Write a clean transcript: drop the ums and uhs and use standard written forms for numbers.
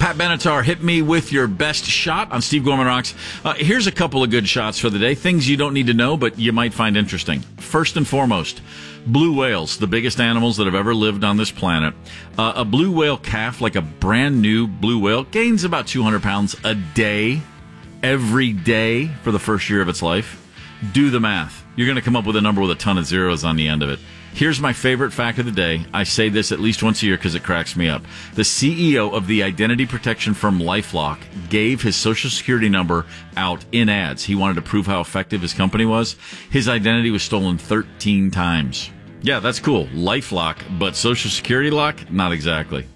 Pat Benatar, hit me with your best shot on Steve Gorman Rocks. Here's a couple of good shots for the day. Things you don't need to know, but you might find interesting. First and foremost, blue whales, the biggest animals that have ever lived on this planet. A blue whale calf, like a brand new blue whale, gains about 200 pounds a day, every day for the first year of its life. Do the math. You're going to come up with a number with a ton of zeros on the end of it. Here's my favorite fact of the day. I say this at least once a year because it cracks me up. The CEO of the identity protection firm LifeLock gave his social security number out in ads. He wanted to prove how effective his company was. His identity was stolen 13 times. Yeah, that's cool. LifeLock, but social security lock? Not exactly.